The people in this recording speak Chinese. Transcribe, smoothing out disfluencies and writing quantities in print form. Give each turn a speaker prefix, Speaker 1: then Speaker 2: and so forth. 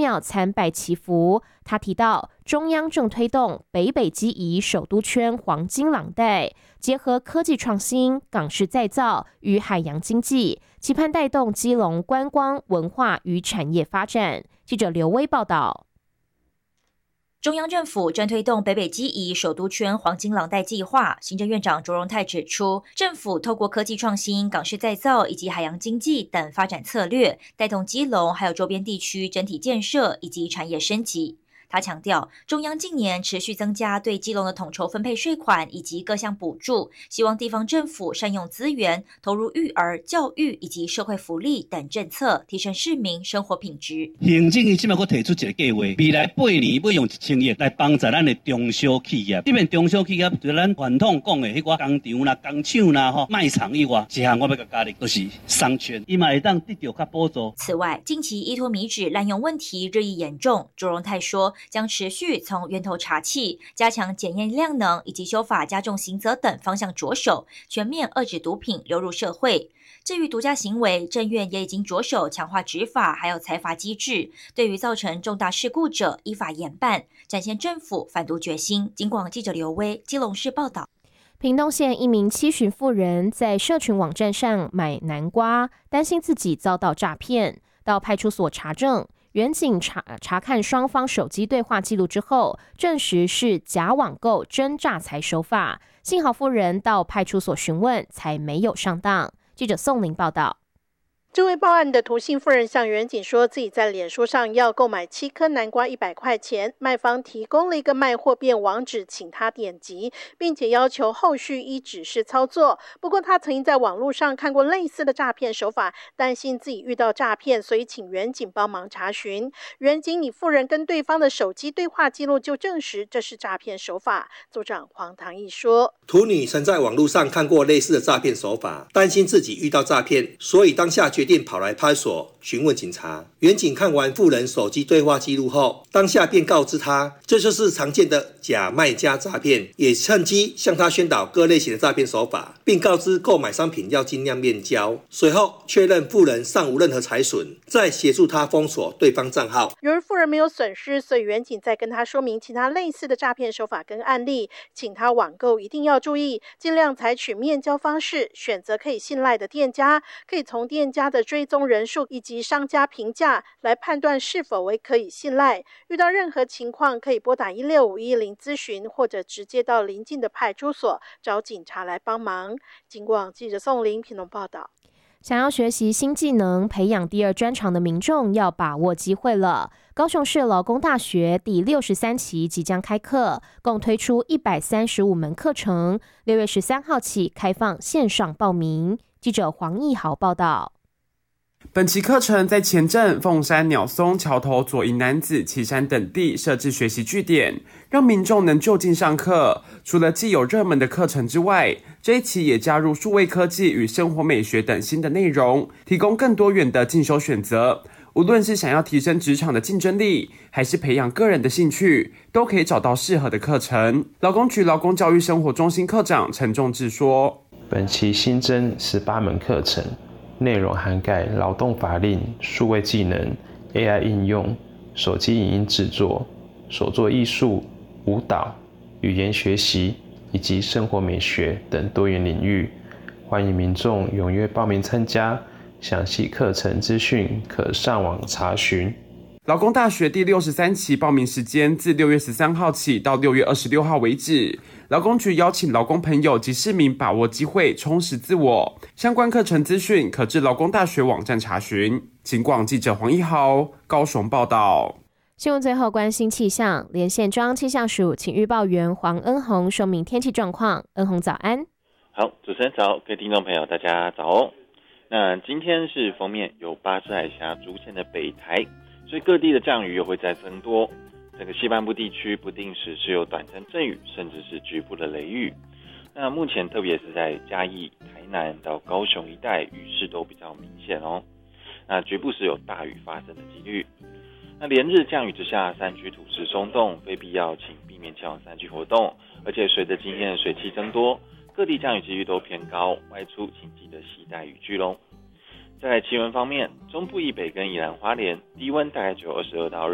Speaker 1: 秒参拜祈福。他提到，中央正推动北北基宜首都圈黄金廊带，结合科技创新、港式再造与海洋经济，期盼带动基隆观光、文化与产业发展。记者刘威报道。
Speaker 2: 中央政府正推动北北基宜首都圈黄金廊带计划，行政院长卓荣泰指出，政府透过科技创新、港式再造以及海洋经济等发展策略，带动基隆还有周边地区整体建设以及产业升级。他强调，中央近年持续增加对基隆的统筹分配税款以及各项补助，希望地方政府善用资源，投入育儿、教育以及社会福利等政策，提升市民生活品质。
Speaker 3: 行政院现在提出一个计划，未来8年要用1000亿来帮助咱的中小企业。这边中小企业除了咱传统讲的迄个工厂啦、工厂啦、卖场以外，一项我要加的就是商圈，伊嘛会当得到较补助。
Speaker 2: 此外，近期依托米脂滥用问题日益严重，卓荣泰说，将持续从源头查罄，加强检验量能以及修法加重刑责等方向着手，全面遏制毒品流入社会。至于毒驾行为，政院也已经着手强化执法还有裁罚机制，对于造成重大事故者依法严办，展现政府反毒决心。警广记者刘威基隆市报道。
Speaker 1: 屏东县一名70旬妇人在社群网站上买南瓜，担心自己遭到诈骗，到派出所查证。远警查看双方手机对话记录之后，证实是假网购真诈财手法。幸好妇人到派出所询问，才没有上当。记者宋玲报道。
Speaker 4: 这位报案的涂姓妇人向远警说，自己在脸书上要购买7颗南瓜100块钱，卖方提供了一个卖货便网址，请他点击，并且要求后续依指示操作。不过他曾经在网络上看过类似的诈骗手法，担心自己遇到诈骗，所以请远警帮忙查询。远警以妇人跟对方的手机对话记录就证实这是诈骗手法。组长黄唐毅说，
Speaker 5: 涂女曾在网络上看过类似的诈骗手法，担心自己遇到诈骗，所以当下决定跑来派出所询问警察。远警看完妇人手机对话记录后，当下便告知他，这就是常见的假卖家诈骗，也趁机向他宣导各类型的诈骗手法，并告知购买商品要尽量面交。随后确认妇人尚无任何财损，再协助他封锁对方账号。
Speaker 4: 由于妇人没有损失，所以远警在跟他说明其他类似的诈骗手法跟案例，请他网购一定要注意，尽量采取面交方式，选择可以信赖的店家，可以从店家的追踪人数以及商家评价来判断是否为可以信赖。遇到任何情况可以拨打16510咨询，或者直接到邻近的派出所找警察来帮忙。警广记者宋玲屏东报道。
Speaker 1: 想要学习新技能、培养第二专长的民众要把握机会了。高雄市劳工大学第63期即将开课，共推出135门课程，6月13号起开放线上报名。记者黄义豪报道。
Speaker 6: 本期课程在前镇、凤山、鸟松、桥头、左营男子、旗山等地设置学习据点，让民众能就近上课。除了既有热门的课程之外，这一期也加入数位科技与生活美学等新的内容，提供更多元的进修选择。无论是想要提升职场的竞争力，还是培养个人的兴趣，都可以找到适合的课程。劳工局劳工教育生活中心科长陈仲志说，
Speaker 7: 本期新增18门课程，内容涵盖劳动法令、数位技能、AI 应用、手机影音制作、手作艺术、舞蹈、语言学习以及生活美学等多元领域。欢迎民众踊跃报名参加，详细课程资讯可上网查询。
Speaker 6: 劳工大学第63期报名时间自6月13号起到6月26号为止。劳工局邀请劳工朋友及市民把握机会，充实自我。相关课程资讯可至劳工大学网站查询。警广记者黄一豪高雄报道。
Speaker 1: 新闻最后关心气象，连线中央气象署请预报员黄恩宏说明天气状况。恩宏早安。
Speaker 8: 好，主持人早，各位听众朋友大家早哦。那今天是锋面由巴士海峡逐渐的北台，所以各地的降雨又会再增多。整个西半部地区不定时是有短暂阵雨，甚至是局部的雷雨。那目前特别是在嘉义、台南到高雄一带，雨势都比较明显哦。那局部是有大雨发生的几率。那连日降雨之下，山区土势松动，非必要请避免前往山区活动。而且随着今天的水汽增多，各地降雨几率都偏高，外出请记得携带雨具咯。在气温方面，中部以北跟宜兰花莲低温大概只有22到